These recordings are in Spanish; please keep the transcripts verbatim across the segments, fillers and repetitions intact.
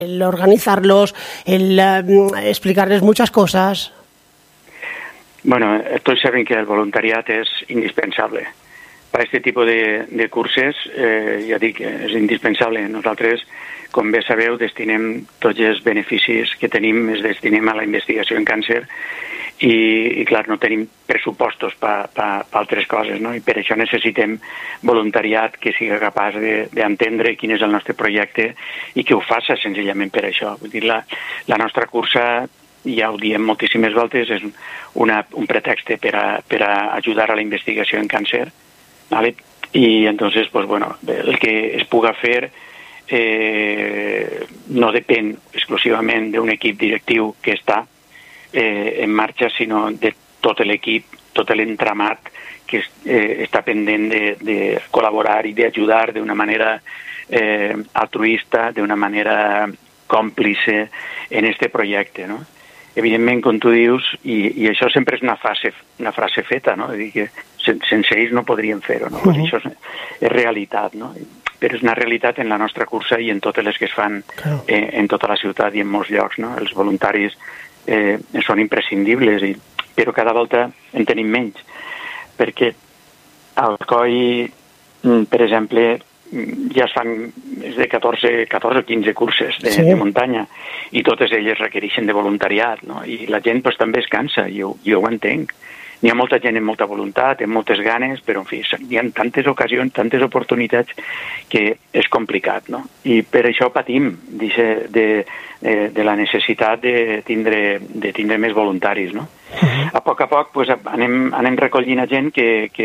el organizarlos, el uh, explicarles muchas cosas. Bueno, estoy seguro que el voluntariat és indispensable. Per a aquest tipus de, de curses, eh, ja dic, és indispensable. Nosaltres, com bé sabeu, destinem tots els beneficis que tenim, els destinem a la investigació en càncer i, i clar, no tenim pressupostos per pa, pa altres coses, no? I per això necessitem voluntariat que sigui capaç d'entendre quin és el nostre projecte i que ho faça senzillament per això. Vull dir, la, la nostra cursa, ja ho diem moltíssimes voltes, és una, un pretext per a, per a ajudar a la investigació en càncer, ¿vale? Y entonces, pues bueno, el que es puga fer eh, no depèn exclusivament d'un equip directiu que està eh, en marxa, sinó de tot l'equip, tot l'entramat que eh, està pendent de, de col·laborar i d'ajudar d'una manera eh, altruista, d'una manera còmplice en este projecte, no? Evidentment, com tu dius, i, i això sempre és una frase, una frase feta, no? Dir que sense ells no podríem fer-ho, no? Uh-huh. Això és, és realitat, no? Però és una realitat en la nostra cursa i en totes les que es fan uh-huh. eh, en tota la ciutat i en molts llocs, no? Els voluntaris eh, són imprescindibles, i, però cada volta en tenim menys, perquè al Coi, per exemple, ja es fan més de catorze o quinze curses de, sí. de muntanya i totes elles requereixen de voluntariat, no? I la gent pues, també es cansa, i jo, jo ho entenc. N'hi ha molta gent amb molta voluntat, amb moltes ganes, però en fi, hi ha tantes ocasions, tantes oportunitats que és complicat, no? I per això patim de, de, de la necessitat de tindre, de tindre més voluntaris, no? Uh-huh. A poc a poc pues, anem, anem recollint a gent que, que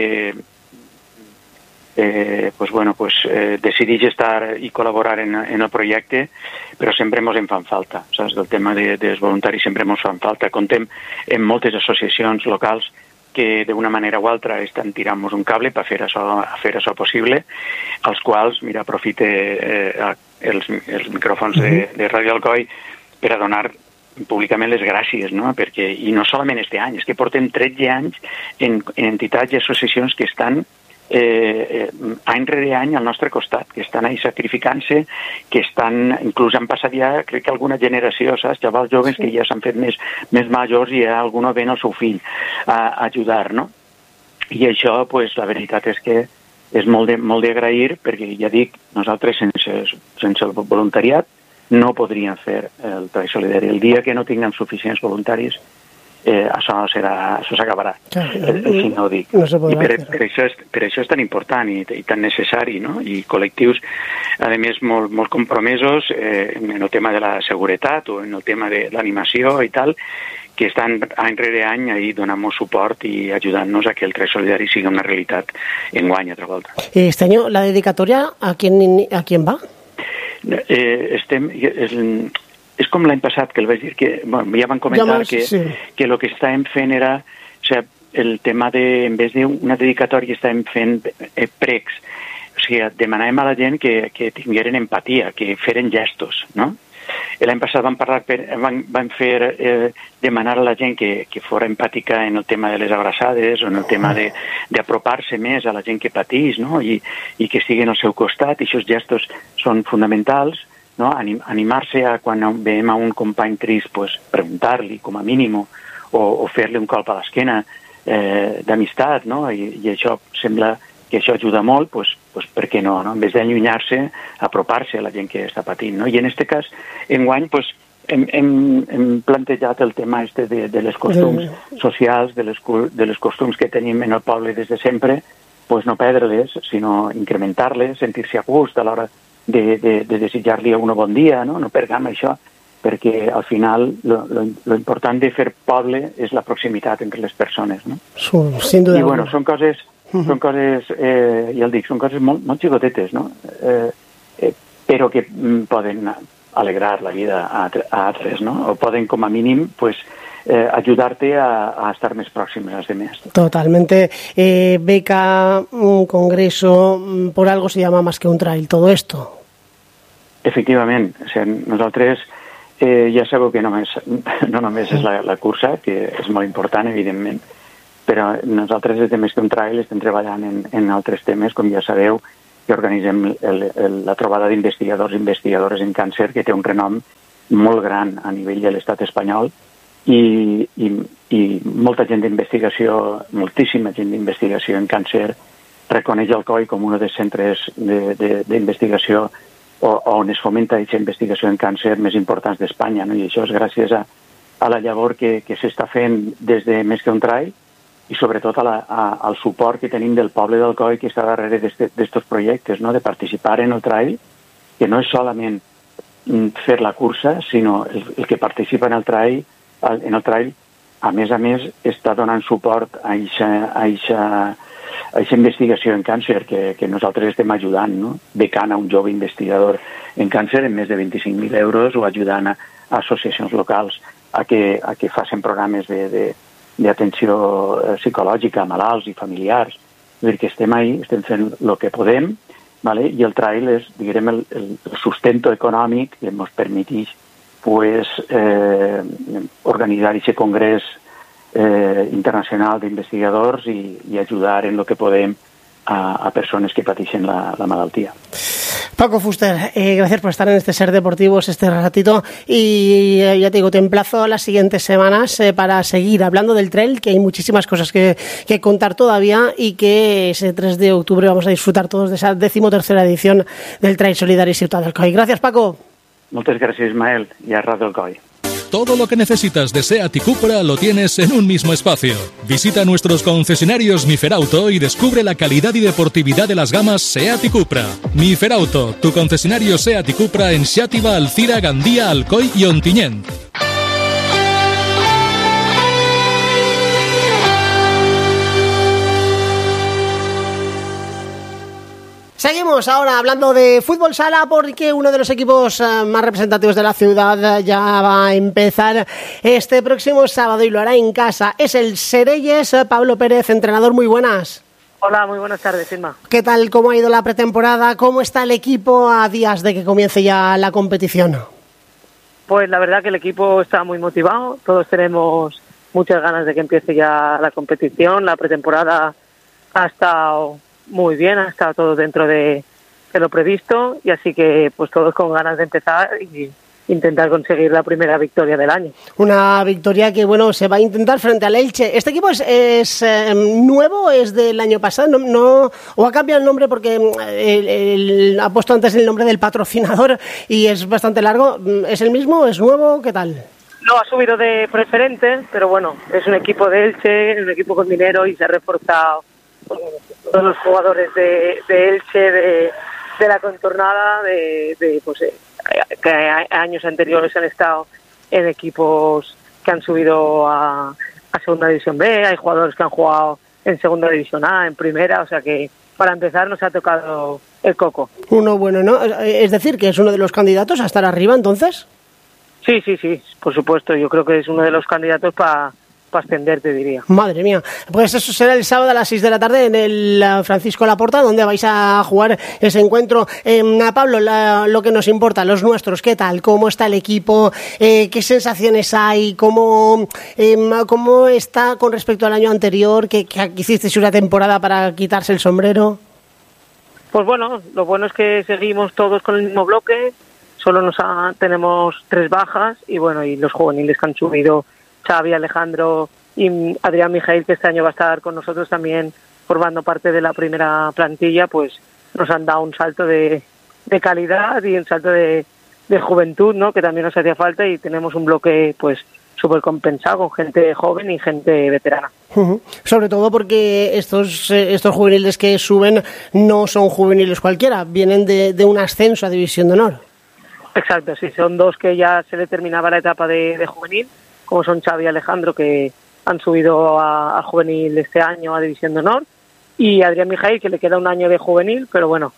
Eh, pues bueno, pues eh, decideix estar i col·laborar en, en el projecte, però sempre ens en fan falta, saps? Del tema de, dels voluntaris sempre ens fan falta. Contem amb moltes associacions locals que d'una manera o altra estan tirant-nos un cable per fer això, a fer això possible, als quals, mira, aprofite eh, els, els micròfons de, de Ràdio Alcoi per a donar públicament les gràcies, no? Perquè, i no solament este any, és que portem tretze anys en, en entitats i associacions que estan Eh, eh, any rere any al nostre costat, que estan ahí sacrificant-se, que estan, inclús han passat ja, crec que alguna generació, saps, xavals joves sí. que ja s'han fet més, més majors i ja alguno ven el seu fill a, a ajudar, no? I això, pues, la veritat és que és molt de, molt d'agrair, perquè ja dic, nosaltres sense, sense el voluntariat no podríem fer el treball solidari. El dia que no tinguem suficients voluntaris, Eh, això serà, això s'acabarà, eh, si no ho dic. No I per, per, això és, per això és tan important i, i tan necessari, no? I col·lectius, a més, molt, molt compromesos eh, en el tema de la seguretat o en el tema de l'animació i tal, que estan any rere any ahí donant-nos suport i ajudant-nos a que el treball solidari sigui una realitat enguany altra volta. Este año, la dedicatoria, ¿a quién, a quién va? Eh, estem... Es, És com l'any passat, que el vaig dir que, bueno, ja van comentar que, sí. que el que estàvem fent era, o sigui, el tema de, en vez d'una dedicatòria, estàvem fent eh, pregs. O sigui, demanàvem a la gent que, que tingueren empatia, que feren gestos, no? L'any passat vam parlar, per, van, van fer eh, demanar a la gent que, que fora empàtica en el tema de les abraçades o en el tema de, d'apropar-se més a la gent que patís, no? I, i que estigui al seu costat, i aquests gestos són fonamentals, no? Anim, animar-se a quan veiem a un company trist, pues, preguntar-li com a mínim o, o fer-li un colp a l'esquena eh, d'amistat, no? I, i això sembla que això ajuda molt, pues, pues, per què no, no? En vez d'allunyar-se, apropar-se a la gent que està patint, no? I en aquest cas, enguany, pues, hem, hem, hem plantejat el tema este de, de les costums socials, de les, de les costums que tenim en el poble des de sempre, pues, no perdre-les, sinó incrementar-les, sentir-se a gust a l'hora de, de, de desitjar-li un bon dia, no? No perdem això, perquè al final lo, lo, lo important de fer poble és la proximitat entre les persones, no? Sin duda. I bueno, són coses, uh-huh. són coses eh, ja el dic, són coses molt, molt xicotetes, no? Eh, eh, però que mm, poden alegrar la vida a, a altres, no? O poden, com a mínim, pues, Eh, ayudarte a, a estar más próximos a los demás. Totalmente. Eh, beca, un congreso, por algo se llama más que un trail, todo esto. Efectivament. O sigui, nosaltres eh, ja sabeu que només, no només és la, la cursa, que és molt important, evidentment, però nosaltres des de Més que un trail estem treballant en, en altres temes, com ja sabeu, que organitzem el, el, la trobada d'investigadors i investigadores en càncer, que té un renom molt gran a nivell de l'estat espanyol, i, i, i molta gent d'investigació, moltíssima gent d'investigació en càncer reconeix el C O I com un dels centres d'investigació on es fomenta aquesta investigació en càncer més importants d'Espanya, no? I això és gràcies a, a la llavor que, que s'està fent des de Més que un trail i sobretot a la, a, al suport que tenim del poble del C O I que està darrere d'aquests projectes, no? De participar en el trail, que no és solament fer la cursa, sinó el, el que participa en el trail en el trail, a més a més, està donant suport a aquesta investigació en càncer que, que nosaltres estem ajudant, no? Becant a un jove investigador en càncer en més de vint-i-cinc mil euros o ajudant a, a associacions locals a que, a que facin programes d'atenció psicològica a malalts i familiars. Vull dir que estem ahí, estem fent el que podem, ¿vale? I el trail és, diguem, el, el sustento econòmic que ens permeteix pues, eh, organitzar aquest congrés eh, internacional d'investigadors i, i ajudar en el que podem a, a persones que pateixen la, la malaltia. Paco Fuster, eh, gracias por estar en este Ser Deportivos este ratito y eh, ya te digo, te emplazo las siguientes semanas eh, para seguir hablando del trail, que hay muchísimas cosas que, que contar todavía y que ese tres de octubre vamos a disfrutar todos de esa decimotercera edición del Trail Solidari Ciutat del C O I. Gracias, Paco. Muchas gracias, Ismael, y a Radio del C O I. Todo lo que necesitas de SEAT y Cupra lo tienes en un mismo espacio. Visita nuestros concesionarios Miferauto y descubre la calidad y deportividad de las gamas SEAT y Cupra. Miferauto, tu concesionario SEAT y Cupra en Xàtiva, Alzira, Gandía, Alcoi y Ontinyent. Seguimos ahora hablando de fútbol sala porque uno de los equipos más representativos de la ciudad ya va a empezar este próximo sábado y lo hará en casa. Es el Sereyes. Pablo Pérez, entrenador, muy buenas. Hola, muy buenas tardes, Irma. ¿Qué tal? ¿Cómo ha ido la pretemporada? ¿Cómo está el equipo a días de que comience ya la competición? Pues la verdad que el equipo está muy motivado. Todos tenemos muchas ganas de que empiece ya la competición. La pretemporada ha estado muy bien, ha estado todo dentro de, de lo previsto y así que pues todos con ganas de empezar y intentar conseguir la primera victoria del año. Una victoria que bueno se va a intentar frente al Elche. ¿Este equipo es, es eh, nuevo, es del año pasado? No, no, ¿O ha cambiado el nombre porque el, el, ha puesto antes el nombre del patrocinador y es bastante largo? ¿Es el mismo? ¿Es nuevo? ¿Qué tal? No, ha subido de preferente, pero bueno, es un equipo de Elche, un equipo con dinero y se ha reforzado todos los jugadores de, de Elche, de, de la contornada, de, de pues eh, que años anteriores han estado en equipos que han subido a, a Segunda División B, hay jugadores que han jugado en Segunda División A, en Primera, o sea que para empezar nos ha tocado el coco. Uno bueno, ¿no? Es decir, que es uno de los candidatos a estar arriba, entonces. Sí, sí, sí, por supuesto, yo creo que es uno de los candidatos para para ascender, te diría. Madre mía, pues eso será el sábado a las seis de la tarde en el Francisco Laporta, donde vais a jugar ese encuentro. Eh, Pablo, la, lo que nos importa, los nuestros, ¿qué tal? ¿Cómo está el equipo? Eh, ¿Qué sensaciones hay? ¿Cómo, eh, ¿Cómo está con respecto al año anterior? ¿Que, que hicisteis una temporada para quitarse el sombrero? Pues bueno, lo bueno es que seguimos todos con el mismo bloque, solo nos ha, tenemos tres bajas y bueno, y los juveniles que han subido, Xavi, Alejandro y Adrián Mijail, que este año va a estar con nosotros también formando parte de la primera plantilla, pues nos han dado un salto de, de calidad y un salto de, de juventud, ¿no? Que también nos hacía falta y tenemos un bloque pues súper compensado con gente joven y gente veterana. Uh-huh. Sobre todo porque estos estos juveniles que suben no son juveniles cualquiera, vienen de, de un ascenso a División de Honor. Exacto, sí, son dos que ya se le terminaba la etapa de, de juvenil, como son Xavi y Alejandro, que han subido a, a juvenil este año a División de Honor, y Adrián Mijail, que le queda un año de juvenil, pero bueno,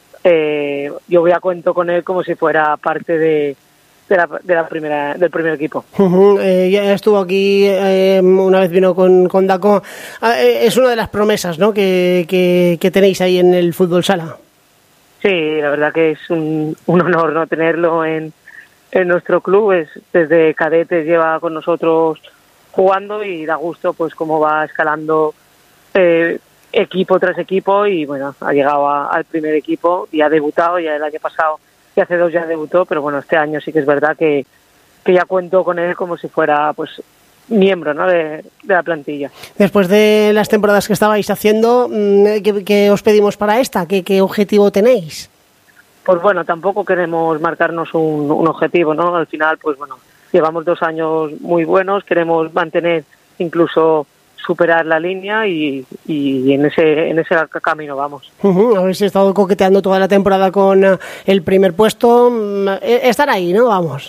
eh, yo voy a cuento con él como si fuera parte de, de, la, de la primera del primer equipo. Uh-huh. Eh, ya estuvo aquí, eh, una vez vino con, con Daco. Eh, es una de las promesas, ¿no?, que, que, que tenéis ahí en el fútbol sala. Sí, la verdad que es un, un honor no tenerlo en En nuestro club. Es, desde cadetes lleva con nosotros jugando y da gusto pues cómo va escalando eh, equipo tras equipo y bueno, ha llegado a, al primer equipo y ha debutado, ya el año pasado y hace dos ya debutó, pero bueno, este año sí que es verdad que, que ya cuento con él como si fuera pues miembro, ¿no?, de, de la plantilla. Después de las temporadas que estabais haciendo, ¿qué, qué os pedimos para esta? ¿Qué, qué objetivo tenéis? Pues bueno, tampoco queremos marcarnos un, un objetivo, ¿no? Al final, pues bueno, llevamos dos años muy buenos, queremos mantener, incluso superar la línea y, y en ese en ese camino vamos. Uh-huh. Habéis estado coqueteando toda la temporada con el primer puesto, estar ahí, ¿no? Vamos.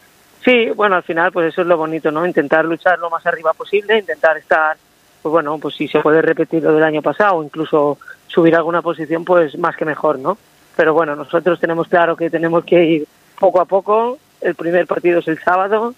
Sí, bueno, al final pues eso es lo bonito, ¿no? Intentar luchar lo más arriba posible, intentar estar, pues bueno, pues si se puede repetir lo del año pasado o incluso subir alguna posición, pues más que mejor, ¿no? Pero bueno, nosotros tenemos claro que tenemos que ir poco a poco, el primer partido es el sábado,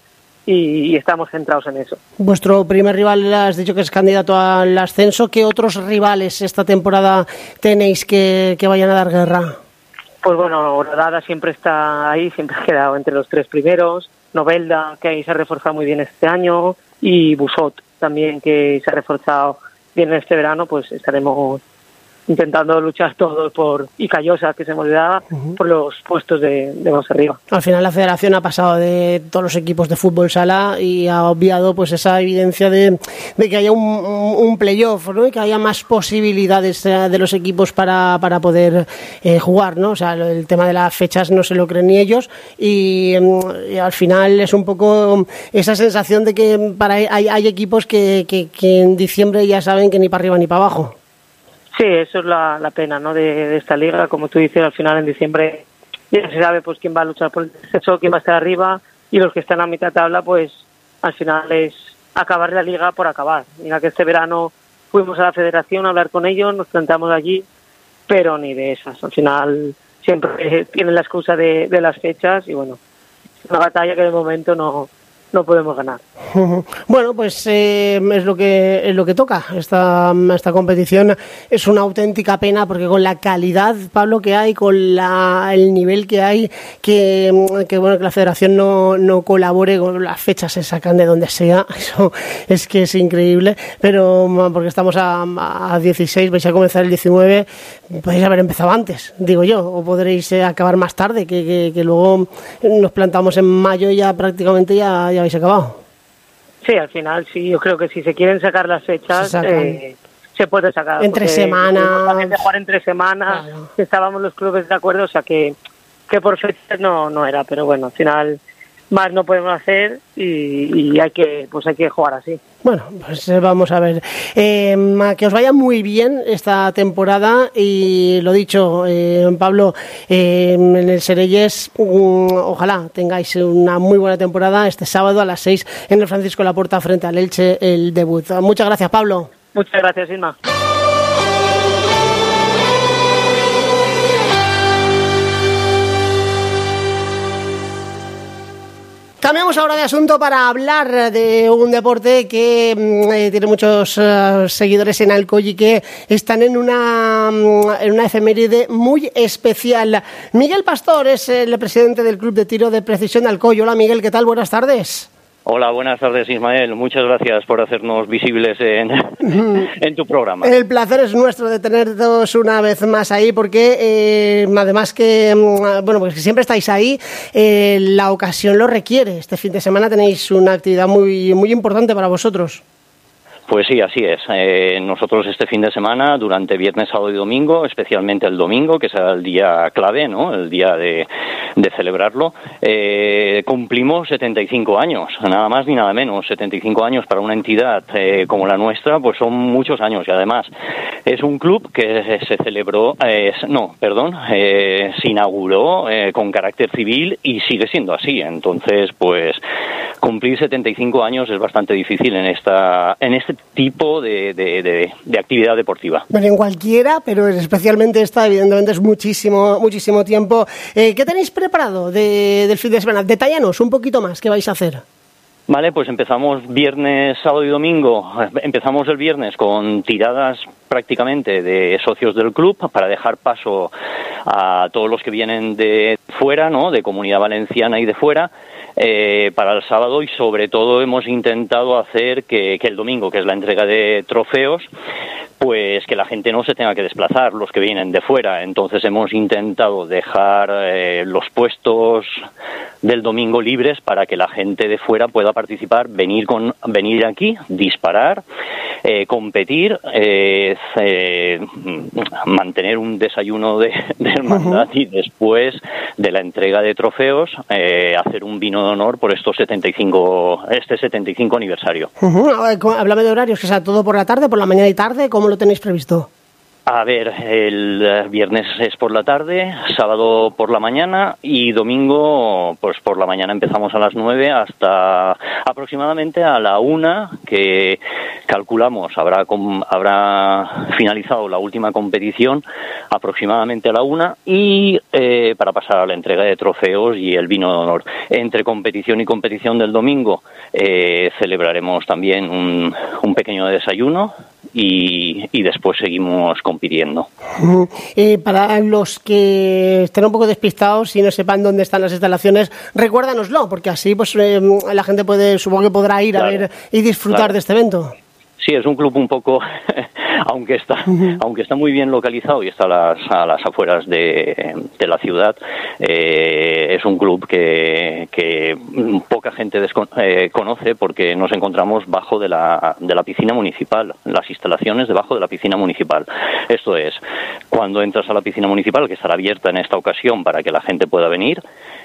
y estamos centrados en eso. Vuestro primer rival, has dicho que es candidato al ascenso. ¿Qué otros rivales esta temporada tenéis que, que vayan a dar guerra? Pues bueno, Horadada siempre está ahí, siempre ha quedado entre los tres primeros. Novelda, que ahí se ha reforzado muy bien este año, y Busot también, que se ha reforzado bien este verano, pues estaremos intentando luchar todos por, y Callosa, que se me olvidaba, uh-huh. por los puestos de, de más arriba. Al final la federación ha pasado de todos los equipos de fútbol sala y ha obviado pues esa evidencia de, de que haya un, un playoff, ¿no? Y que haya más posibilidades de los equipos para, para poder eh, jugar, ¿no? O sea, el tema de las fechas no se lo creen ni ellos y, y al final es un poco esa sensación de que para hay, hay equipos que, que, que en diciembre ya saben que ni para arriba ni para abajo. Sí, eso es la, la pena, ¿no?, de, de esta liga. Como tú dices, al final en diciembre ya se sabe pues quién va a luchar por el descenso, quién va a estar arriba, y los que están a mitad de tabla, pues al final es acabar la liga por acabar. Mira que este verano fuimos a la federación a hablar con ellos, nos plantamos allí, pero ni de esas. Al final siempre tienen la excusa de, de las fechas y bueno, una batalla que de momento no... no podemos ganar. Bueno, pues eh, es lo que es lo que toca. Esta, esta competición es una auténtica pena porque con la calidad, Pablo, que hay, con la, el nivel que hay, que, que bueno que la federación no, no colabore con las fechas, se sacan de donde sea. Eso es que es increíble. Pero porque estamos a, a dieciséis, vais a comenzar el diecinueve, podéis haber empezado antes, digo yo, o podréis eh, acabar más tarde, que, que, que luego nos plantamos en mayo y ya prácticamente ya, ya habéis acabado. Sí, al final sí, yo creo que si se quieren sacar las fechas se, eh, se puede sacar. Entre semanas. De jugar entre semanas, claro. Estábamos los clubes de acuerdo, o sea que, que por fechas no, no era, pero bueno, al final más no podemos hacer y, y hay que pues hay que jugar así. Bueno, pues vamos a ver. Eh, que os vaya muy bien esta temporada y lo dicho, eh, Pablo, eh, en el Sereyes, um, ojalá tengáis una muy buena temporada este sábado a las seis en el Francisco Laporta frente al Elche, el debut. Muchas gracias, Pablo. Muchas gracias, Isma. Cambiamos ahora de asunto para hablar de un deporte que eh, tiene muchos uh, seguidores en Alcoy y que están en una, en una efeméride muy especial. Miguel Pastor es el presidente del Club de Tiro de Precisión de Alcoy. Hola, Miguel, ¿qué tal? Buenas tardes. Hola, buenas tardes, Ismael. Muchas gracias por hacernos visibles en, en tu programa. El placer es nuestro de teneros una vez más ahí porque, eh, además que, bueno, pues que siempre estáis ahí, eh, la ocasión lo requiere. Este fin de semana tenéis una actividad muy, muy importante para vosotros. Pues sí, así es. Eh, nosotros este fin de semana, durante viernes, sábado y domingo, especialmente el domingo, que será el día clave, ¿no?, el día de, de celebrarlo, eh, cumplimos setenta y cinco años, nada más ni nada menos. setenta y cinco años para una entidad eh, como la nuestra, pues son muchos años, y además es un club que se celebró, eh, no, perdón, eh, se inauguró eh, con carácter civil y sigue siendo así. Entonces, pues cumplir setenta y cinco años es bastante difícil en esta en este tipo de, de, de, de actividad deportiva. Bueno, en cualquiera, pero especialmente esta, evidentemente es muchísimo muchísimo tiempo. Eh, ¿Qué tenéis preparado de, del fin de semana? Detállanos un poquito más, ¿qué vais a hacer? Vale, pues empezamos viernes, sábado y domingo. Empezamos el viernes con tiradas prácticamente de socios del club para dejar paso a todos los que vienen de fuera, ¿no?, de Comunidad Valenciana y de fuera. eh, para el sábado, y sobre todo hemos intentado hacer que, que el domingo, que es la entrega de trofeos, pues que la gente no se tenga que desplazar, los que vienen de fuera. Entonces hemos intentado dejar eh, los puestos del domingo libres para que la gente de fuera pueda participar, venir con venir aquí, disparar, eh, competir, eh, eh, mantener un desayuno de, de hermandad uh-huh. y después de la entrega de trofeos eh, hacer un vino de honor por estos setenta y cinco este setenta y cinco aniversario. Uh-huh. Háblame de horarios, que sea todo por la tarde, por la mañana y tarde, ¿cómo lo tenéis previsto? A ver, el viernes es por la tarde, sábado por la mañana y domingo, pues por la mañana empezamos a las nueve hasta aproximadamente a la una, que calculamos habrá habrá finalizado la última competición aproximadamente a la una, y eh, para pasar a la entrega de trofeos y el vino de honor. Entre competición y competición del domingo eh, celebraremos también un, un pequeño desayuno. Y, y después seguimos compitiendo. Uh-huh. Eh, para los que estén un poco despistados y no sepan dónde están las instalaciones, recuérdanoslo, porque así pues eh, la gente puede, supongo que podrá ir claro, a ver y disfrutar claro. de este evento. Sí, es un club un poco, aunque está, uh-huh. aunque está muy bien localizado y está a las, a las afueras de, de la ciudad, eh, es un club que, que poca gente descon- eh, conoce, porque nos encontramos bajo de la, de la piscina municipal, las instalaciones debajo de la piscina municipal. Esto es, cuando entras a la piscina municipal, que estará abierta en esta ocasión para que la gente pueda venir,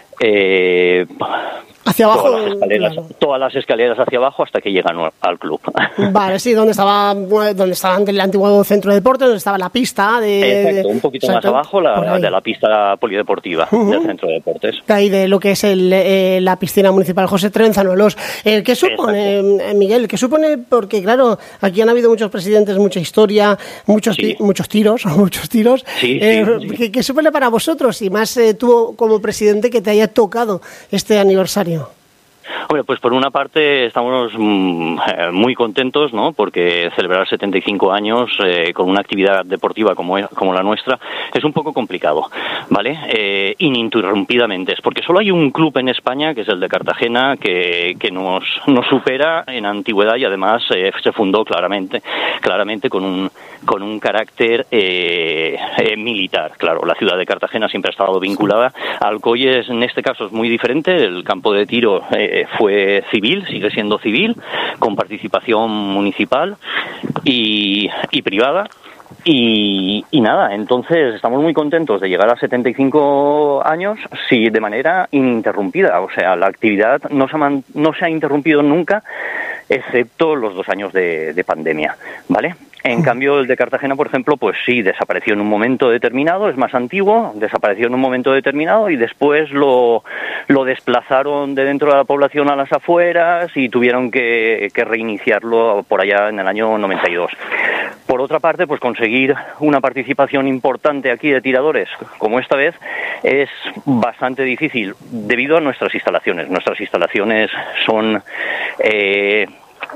eh, hacia abajo, todas las, escaleras, claro. todas las escaleras hacia abajo hasta que llegan al club. Vale, sí, donde estaba donde estaba el antiguo centro de deportes, donde estaba la pista de... Exacto, un poquito exacto, más abajo la, de la pista polideportiva uh-huh. del centro de deportes. De ahí de lo que es el, eh, la piscina municipal José Trenzanolos. Eh, ¿Qué supone, eh, Miguel? ¿Qué supone? Porque claro, aquí han habido muchos presidentes, mucha historia, muchos sí. ti- muchos tiros, muchos tiros. Sí, eh, sí, sí. ¿qué, ¿Qué supone para vosotros? Y más eh, tú como presidente que te haya tocado este aniversario. Hombre, pues por una parte estamos mm, muy contentos, ¿no? Porque celebrar setenta y cinco años eh, con una actividad deportiva como, como la nuestra es un poco complicado, ¿vale? Eh, ininterrumpidamente. Es porque solo hay un club en España, que es el de Cartagena, que, que nos, nos supera en antigüedad y además eh, se fundó claramente, claramente con un, con un carácter eh, eh, militar. Claro, la ciudad de Cartagena siempre ha estado vinculada. Alcoyes, en este caso, es muy diferente. El campo de tiro eh, fue civil, sigue siendo civil, con participación municipal y, y privada. Y, y nada, entonces estamos muy contentos de llegar a setenta y cinco años, sí, de manera ininterrumpida. O sea, la actividad no se ha, man, no se ha interrumpido nunca, excepto los dos años de, de pandemia, ¿vale? En cambio, el de Cartagena, por ejemplo, pues sí, desapareció en un momento determinado, es más antiguo, desapareció en un momento determinado y después lo, lo desplazaron de dentro de la población a las afueras y tuvieron que, que reiniciarlo por allá en el año noventa y dos. Por otra parte, pues conseguir una participación importante aquí de tiradores, como esta vez, es bastante difícil debido a nuestras instalaciones. Nuestras instalaciones son... Eh,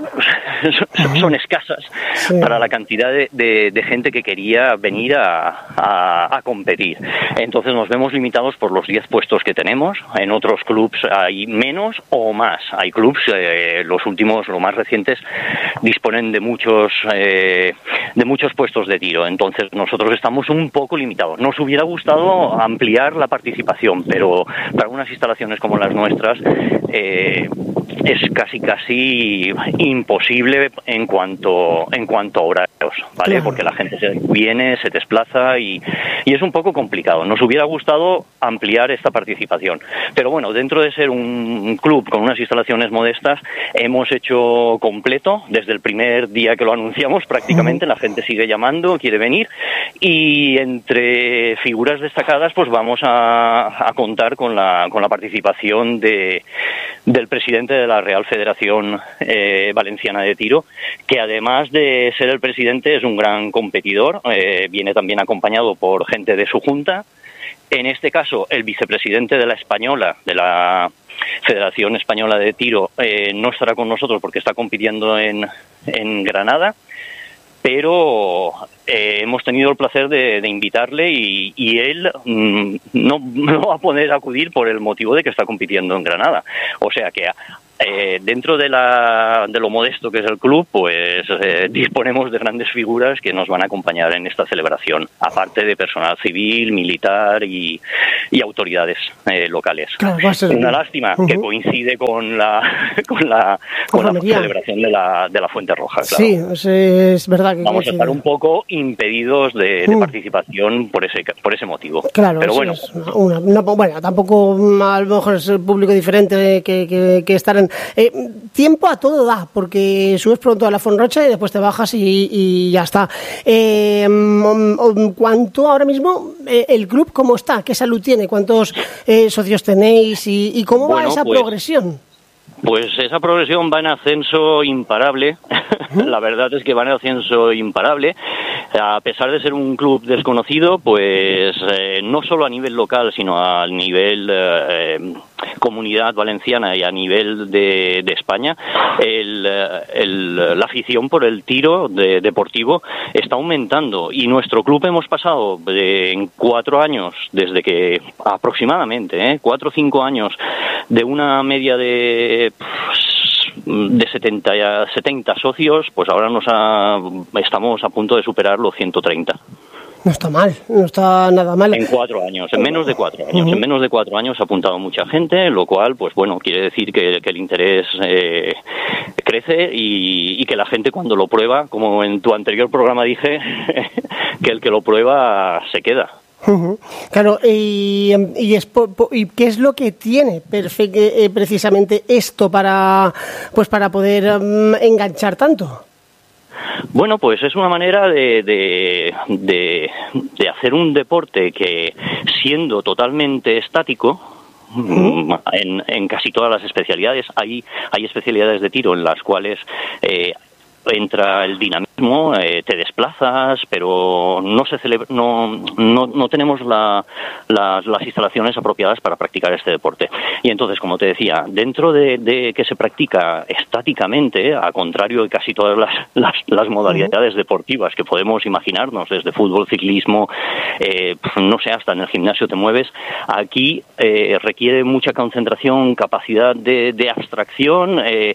son escasas sí. para la cantidad de, de, de gente que quería venir a, a, a competir. Entonces nos vemos limitados por los diez puestos que tenemos. En otros clubs hay menos o más. Hay clubs, eh, los últimos, los más recientes, disponen de muchos eh, de muchos puestos de tiro. Entonces nosotros estamos un poco limitados. Nos hubiera gustado ampliar la participación, pero para unas instalaciones como las nuestras eh, es casi casi imposible en cuanto en cuanto a horarios, ¿vale? Claro. Porque la gente se viene, se desplaza y, y es un poco complicado. Nos hubiera gustado ampliar esta participación, pero bueno, dentro de ser un club con unas instalaciones modestas, hemos hecho completo desde el primer día que lo anunciamos. Prácticamente la gente sigue llamando, quiere venir, y entre figuras destacadas pues vamos a, a contar con la con la participación de del presidente de la Real Federación eh, Valenciana de Tiro, que además de ser el presidente es un gran competidor, eh, viene también acompañado por gente de su junta. En este caso, el vicepresidente de la Española, de la Federación Española de Tiro, eh, no estará con nosotros porque está compitiendo en, en Granada, pero eh, hemos tenido el placer de, de invitarle y, y él mm, no, no va a poder acudir por el motivo de que está compitiendo en Granada. O sea que Eh, dentro de, la, de lo modesto que es el club, pues eh, disponemos de grandes figuras que nos van a acompañar en esta celebración, aparte de personal civil, militar y, y autoridades eh, locales. Claro, va a ser... Una lástima uh-huh. que coincide con la con la, con la celebración de la, de la Fuente Roja. Claro. Sí, es, es verdad que vamos a estar un poco impedidos de, de uh. participación por ese por ese motivo. Claro, pero sí, bueno, una, una, bueno, tampoco a lo mejor es el público diferente que, que, que estar en Eh, tiempo a todo da, porque subes pronto a la Fonrocha y después te bajas y, y ya está. Eh, ¿Cuánto ahora mismo eh, el club cómo está? ¿Qué salud tiene? ¿Cuántos eh, socios tenéis? ¿Y, y cómo bueno, va esa pues, progresión? Pues esa progresión va en ascenso imparable. La verdad es que va en ascenso imparable. A pesar de ser un club desconocido, pues eh, no solo a nivel local, sino a nivel eh, comunidad valenciana y a nivel de, de España, el, el, la afición por el tiro de, deportivo está aumentando. Y nuestro club hemos pasado de, en cuatro años, desde que aproximadamente, eh, cuatro o cinco años, de una media de... Pues, de setenta, setenta socios, pues ahora nos ha, estamos a punto de superar los ciento treinta. No está mal, no está nada mal. En cuatro años, en menos de cuatro años. Uh-huh. En menos de cuatro años ha apuntado mucha gente, lo cual, pues bueno, quiere decir que, que el interés eh, crece y, y que la gente cuando lo prueba, como en tu anterior programa dije, que el que lo prueba se queda. Uh-huh. Claro, y, y, es, y ¿qué es lo que tiene perfect, eh, precisamente esto para, pues para poder um, enganchar tanto? Bueno, pues es una manera de, de, de, de hacer un deporte que, siendo totalmente estático, uh-huh. en, en casi todas las especialidades, hay, hay especialidades de tiro en las cuales eh, entra el dinamismo, eh, te desplazas, pero no se celebra, no, no, no tenemos la, las, las instalaciones apropiadas para practicar este deporte. Y entonces, como te decía, dentro de, de que se practica estáticamente, a contrario de casi todas las, las, las modalidades deportivas que podemos imaginarnos, desde fútbol, ciclismo, eh, no sé, hasta en el gimnasio te mueves, aquí eh, requiere mucha concentración, capacidad de, de abstracción, eh,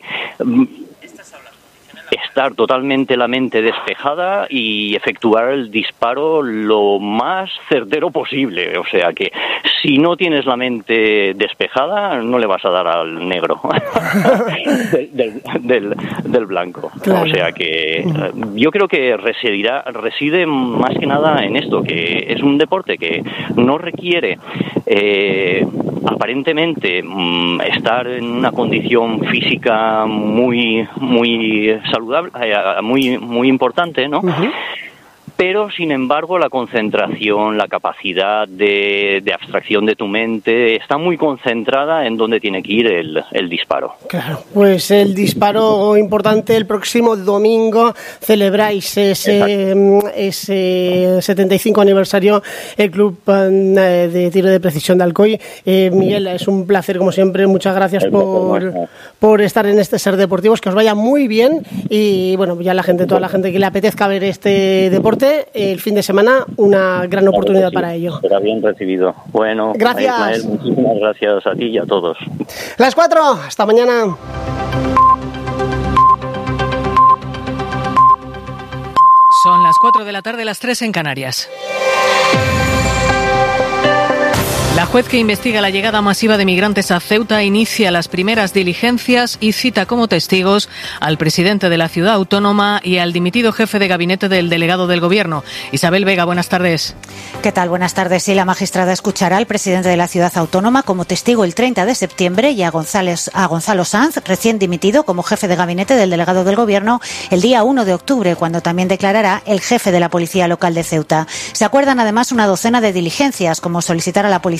estar totalmente la mente despejada y efectuar el disparo lo más certero posible. O sea que si no tienes la mente despejada, no le vas a dar al negro del, del, del blanco. Claro. O sea que yo creo que residirá, reside más que nada en esto, que es un deporte que no requiere eh, aparentemente estar en una condición física muy, muy saludable, muy muy importante, ¿no? Uh-huh. Pero, sin embargo, la concentración, la capacidad de, de abstracción de tu mente está muy concentrada en donde tiene que ir el, el disparo. Claro, pues el disparo importante el próximo domingo celebráis ese, ese setenta y cinco aniversario el Club de Tiro de Precisión de Alcoy. Eh, Miguel, es un placer como siempre, muchas gracias por, por estar en este Ser Deportivos, que os vaya muy bien y bueno, ya la gente, toda la gente que le apetezca ver este deporte, el fin de semana, una gran oportunidad sí, para ello. Será bien recibido. Bueno, gracias. Ismael, muchísimas gracias a ti y a todos. Las cuatro, hasta mañana. Son las cuatro de la tarde, las tres en Canarias. La juez que investiga la llegada masiva de migrantes a Ceuta inicia las primeras diligencias y cita como testigos al presidente de la ciudad autónoma y al dimitido jefe de gabinete del delegado del Gobierno. Isabel Vega, buenas tardes. ¿Qué tal? Buenas tardes. Sí, la magistrada escuchará al presidente de la ciudad autónoma como testigo el treinta de septiembre y a, González, a Gonzalo Sanz, recién dimitido como jefe de gabinete del delegado del Gobierno, el día uno de octubre, cuando también declarará el jefe de la policía local de Ceuta. Se acuerdan además una docena de diligencias, como solicitar a la policía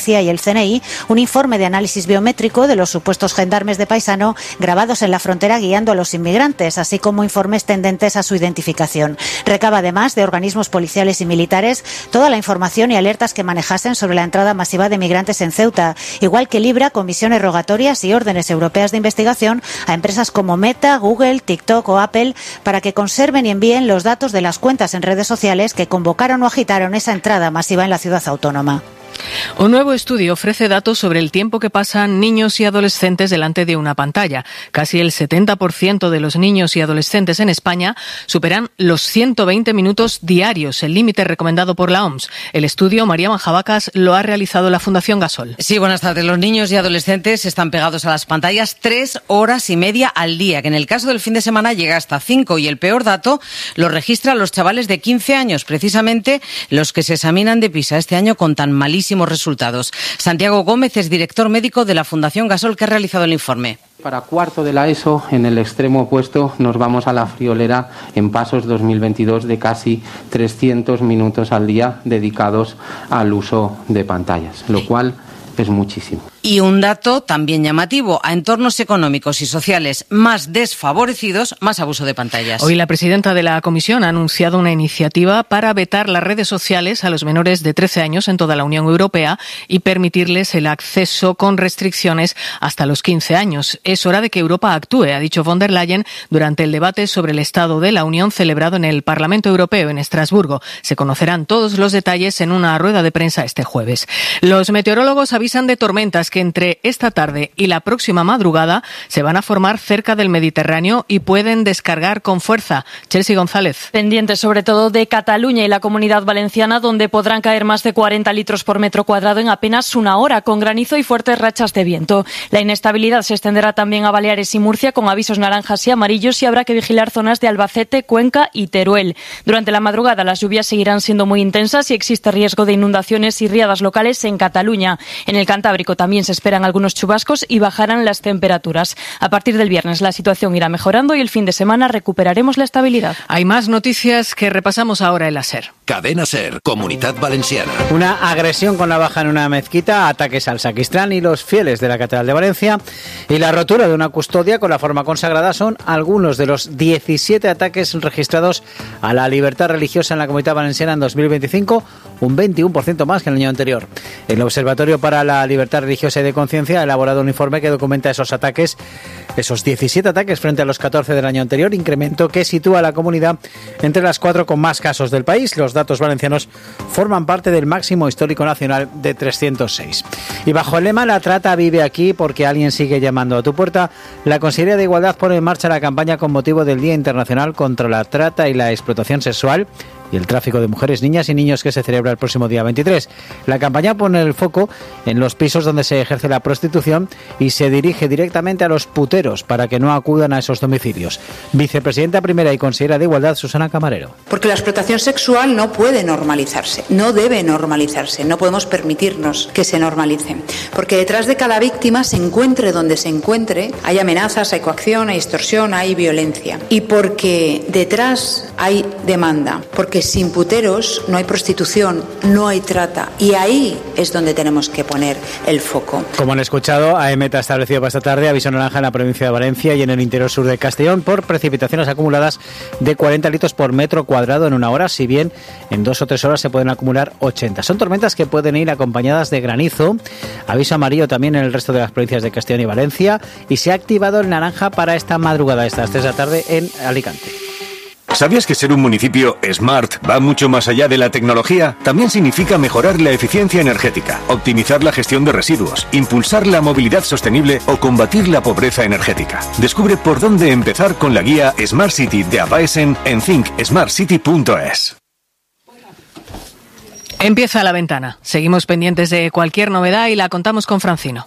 Policía y el C N I un informe de análisis biométrico de los supuestos gendarmes de Paisano grabados en la frontera guiando a los inmigrantes, así como informes tendentes a su identificación. Recaba además de organismos policiales y militares toda la información y alertas que manejasen sobre la entrada masiva de migrantes en Ceuta, igual que libra comisiones rogatorias y órdenes europeas de investigación a empresas como Meta, Google, TikTok o Apple para que conserven y envíen los datos de las cuentas en redes sociales que convocaron o agitaron esa entrada masiva en la ciudad autónoma. Un nuevo estudio ofrece datos sobre el tiempo que pasan niños y adolescentes delante de una pantalla. Casi el setenta por ciento de los niños y adolescentes en España superan los ciento veinte minutos diarios, el límite recomendado por la O M S. El estudio, María Manjabacas, lo ha realizado la Fundación Gasol. Sí, buenas tardes. Los niños y adolescentes están pegados a las pantallas tres horas y media al día, que en el caso del fin de semana llega hasta cinco, y el peor dato lo registran los chavales de quince años, precisamente los que se examinan de PISA este año con tan malísimos resultados. Santiago Gómez es director médico de la Fundación Gasol, que ha realizado el informe. Para cuarto de la ESO, en el extremo opuesto, nos vamos a la friolera en Pasos dos mil veintidós de casi trescientos minutos al día dedicados al uso de pantallas, lo cual es muchísimo. Y un dato también llamativo: a entornos económicos y sociales más desfavorecidos, más abuso de pantallas. Hoy la presidenta de la Comisión ha anunciado una iniciativa para vetar las redes sociales a los menores de trece años en toda la Unión Europea y permitirles el acceso con restricciones hasta los quince años. Es hora de que Europa actúe, ha dicho von der Leyen durante el debate sobre el Estado de la Unión celebrado en el Parlamento Europeo en Estrasburgo. Se conocerán todos los detalles en una rueda de prensa este jueves. Los meteorólogos avisan de tormentas que entre esta tarde y la próxima madrugada se van a formar cerca del Mediterráneo y pueden descargar con fuerza. Chelsea González. Pendientes sobre todo de Cataluña y la Comunidad Valenciana, donde podrán caer más de cuarenta litros por metro cuadrado en apenas una hora, con granizo y fuertes rachas de viento. La inestabilidad se extenderá también a Baleares y Murcia, con avisos naranjas y amarillos, y habrá que vigilar zonas de Albacete, Cuenca y Teruel. Durante la madrugada las lluvias seguirán siendo muy intensas y existe riesgo de inundaciones y riadas locales en Cataluña. En el Cantábrico también se esperan algunos chubascos y bajarán las temperaturas. A partir del viernes la situación irá mejorando y el fin de semana recuperaremos la estabilidad. Hay más noticias que repasamos ahora en la SER. Cadena SER, Comunidad Valenciana. Una agresión con navaja en una mezquita, ataques al sacristán y los fieles de la Catedral de Valencia, y la rotura de una custodia con la forma consagrada son algunos de los diecisiete ataques registrados a la libertad religiosa en la Comunidad Valenciana en dos mil veinticinco, un veintiuno por ciento más que el año anterior. El Observatorio para la Libertad Religiosa y de Conciencia ha elaborado un informe que documenta esos ataques, esos diecisiete ataques frente a los catorce del año anterior, incremento que sitúa a la comunidad entre las cuatro con más casos del país. Los datos valencianos forman parte del máximo histórico nacional de trescientos seis. Y bajo el lema "La trata vive aquí porque alguien sigue llamando a tu puerta", la Consellería de Igualdad pone en marcha la campaña con motivo del Día Internacional contra la Trata y la Explotación Sexual y el tráfico de mujeres, niñas y niños, que se celebra el próximo día veintitrés. La campaña pone el foco en los pisos donde se ejerce la prostitución y se dirige directamente a los puteros para que no acudan a esos domicilios. Vicepresidenta primera y consejera de Igualdad, Susana Camarero. Porque la explotación sexual no puede normalizarse, no debe normalizarse, no podemos permitirnos que se normalice. Porque detrás de cada víctima, se encuentre donde se encuentre, hay amenazas, hay coacción, hay extorsión, hay violencia. Y porque detrás hay demanda, porque sin puteros no hay prostitución, no hay trata, y ahí es donde tenemos que poner el foco. Como han escuchado, AEMET ha establecido para esta tarde aviso naranja en la provincia de Valencia y en el interior sur de Castellón por precipitaciones acumuladas de cuarenta litros por metro cuadrado en una hora, si bien en dos o tres horas se pueden acumular ochenta. Son tormentas que pueden ir acompañadas de granizo. Aviso amarillo también en el resto de las provincias de Castellón y Valencia, y se ha activado el naranja para esta madrugada, estas tres de la tarde, en Alicante. ¿Sabías que ser un municipio smart va mucho más allá de la tecnología? También significa mejorar la eficiencia energética, optimizar la gestión de residuos, impulsar la movilidad sostenible o combatir la pobreza energética. Descubre por dónde empezar con la guía Smart City de Apaesen en think smart city punto es. Empieza La Ventana. Seguimos pendientes de cualquier novedad y la contamos con Francino.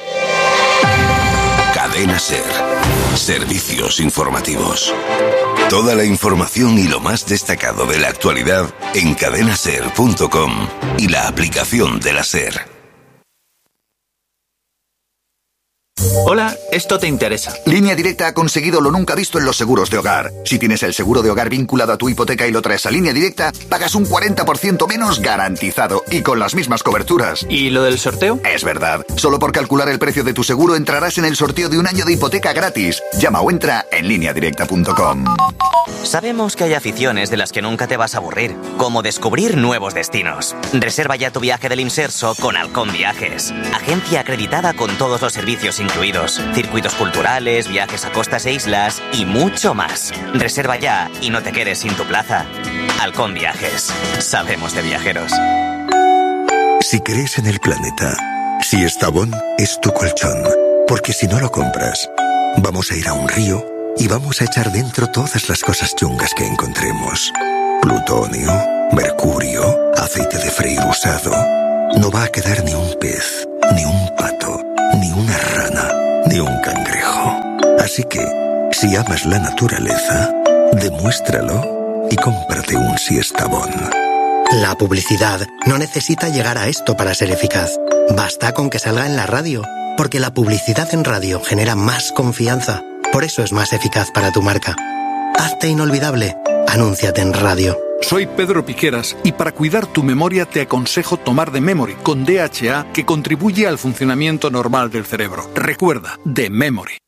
Cadena SER. Servicios informativos. Toda la información y lo más destacado de la actualidad en cadena ser punto com y la aplicación de la SER. Hola, esto te interesa. Línea Directa ha conseguido lo nunca visto en los seguros de hogar. Si tienes el seguro de hogar vinculado a tu hipoteca y lo traes a Línea Directa, pagas un cuarenta por ciento menos garantizado y con las mismas coberturas. ¿Y lo del sorteo? Es verdad. Solo por calcular el precio de tu seguro entrarás en el sorteo de un año de hipoteca gratis. Llama o entra en línea directa punto com. Sabemos que hay aficiones de las que nunca te vas a aburrir, como descubrir nuevos destinos. Reserva ya tu viaje del Inserso con Halcón Viajes, agencia acreditada con todos los servicios incluidos, circuitos culturales, viajes a costas e islas y mucho más. Reserva ya y no te quedes sin tu plaza. Halcón Viajes, sabemos de viajeros. Si crees en el planeta, si Estavón es tu colchón, porque si no lo compras, vamos a ir a un río y vamos a echar dentro todas las cosas chungas que encontremos. Plutonio, mercurio, aceite de freír usado. No va a quedar ni un pez, ni un pato, ni una rana, ni un cangrejo. Así que, si amas la naturaleza, demuéstralo y cómprate un Siestabón. La publicidad no necesita llegar a esto para ser eficaz. Basta con que salga en la radio, porque la publicidad en radio genera más confianza. Por eso es más eficaz para tu marca. Hazte inolvidable. Anúnciate en radio. Soy Pedro Piqueras y para cuidar tu memoria te aconsejo tomar The Memory con D H A que contribuye al funcionamiento normal del cerebro. Recuerda, The Memory.